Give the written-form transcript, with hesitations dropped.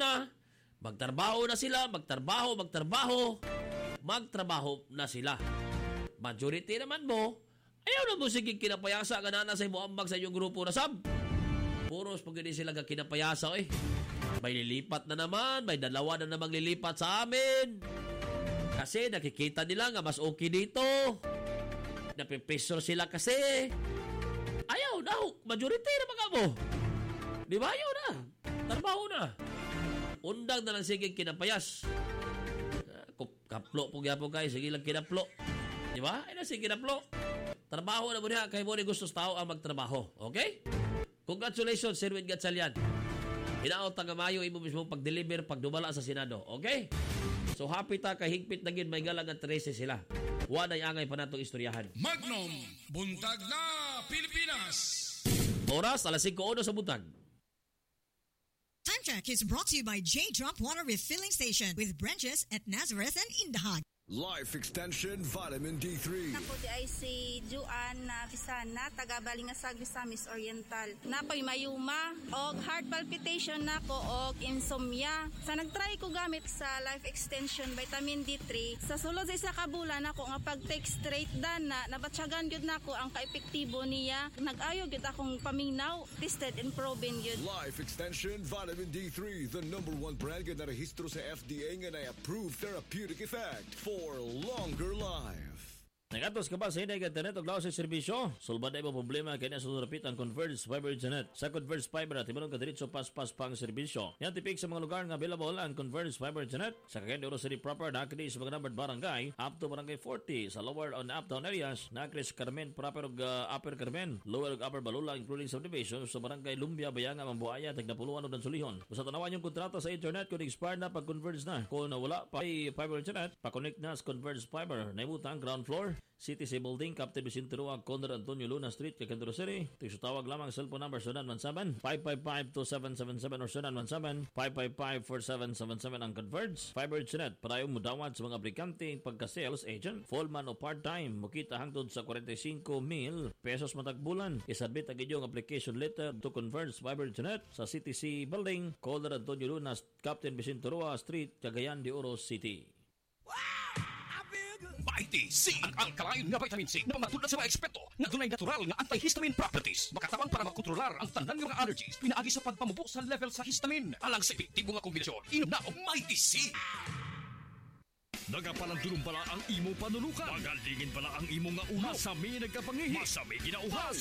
na, magtrabaho na sila, magtrabaho na sila. Majority naman mo, ayaw na mo sige kinapayasa ka na sa imo ambag sa iyong grupo na sab. Puros pag hindi sila kinapayasa eh. May lilipat na naman, may dalawa na namang lilipat sa amin. Kasi nakikita nila nga mas okay dito. Napipisor sila kasi. Ayaw na, majority na mga mo. Di ba ayaw na? Trabaho na. Undang na lang sige kinapayas. Kaplo po gyapon kay, sige lang kinaplo. Di ba? Ay na sige kinaplo. Trabaho na mo niya, kay mo ni gusto sa tao ang magtrabaho. Okay? Congratulations, Sir Win Gatchalian. Hinaot nga Mayo, imo mismo pag-deliver, pag-dumala sa Senado. Okay? So happy ta, kay higpit na gid may galang at 13 sila. Wanay angay pa natong istoryahan. Magnum, buntag na Pilipinas. Oras, alas 5:00 sa buntag. Time check is brought to you by J-Drop Water Refilling Station with branches at Nazareth and Indahag. Life Extension Vitamin D3. Napo di ay si Juan na Fisana, taga Balingasag, Misamis Oriental. Napo'y mayuma og heart palpitation nako og insomnia. Sa nagtry ko gamit sa Life Extension Vitamin D3, sa sulod sa isa ka bulan nako nga pag-take straight dana, nabatsyagan gyud nako ang kaepektibo niya. Nag-ayo gyud akong paminaw, tested and proven gyud. Life Extension Vitamin D3, the #1 brand na rehistro sa FDA nga na-approved therapeutic effect for longer life. Nagatos ka ba sa hinay internet o klaw sa serbisyo? Sulbad na ibang problema kaya na sunurapit ang Converge Fiber Internet. Sa Converge Fiber at imanong kadiritso pas-pas pang serbisyo. Yan tipik sa mga lugar nga available ang Converge Fiber Internet. Sa Cagayan de Oro City proper, nakakita sa mga numbered barangay up to barangay 40. Sa lower on uptown areas, nakakita sa Carmen proper o upper Carmen, lower o upper Balula including subdivision sa barangay Lumbia, Bayanga, Mambuaya, Tagdapuluan o Dansulihon. Kung sa tanawan yung kontrata sa internet, kung expired na pag-converge na. Kung wala pa fiber internet, pa-connect na sa Converge Fiber. Naibutang ground floor, CTC Building, Captain Vicente Rua, Condor Antonio Luna Street, Cagayan de Oro City. Tawag lamang cellphone number 0917-555-2777 or 0917-555-4777 ang Converge Fiber Internet. Para yung mudawad sa mga aplikante pagka-sales agent, full man o part-time, mukita hangtod sa 45,000 pesos matagbulan. Isabit ang inyong application letter to Converge Fiber Internet sa CTC Building, Condor Antonio Luna, Captain Vicente Rua Street, Cagayan de Oro City. Vitamin C, ang alkaline nga vitamin C na matulad sa mga eksperto na dunay natural nga antihistamine properties. Makatawan para makontrolar ang tanan nga mga allergies pinaagi sa pagpamubo sa level sa histamine. Alang sa epektibo nga kombinasyon, inom na og Vitamin C. Nagapalandulong pala ang imo panulukan. Pagalingin pala ang imo nga uhaw. Masami nagkapangihi. Masami ginauhas.